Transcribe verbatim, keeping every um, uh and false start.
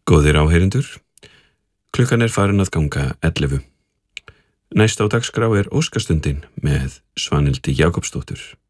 Góðir áheyrendur, klukkan er farin að ganga ellefu. Næst á dagskrá er Óskastundin með Svanhildi Jakobsdóttur.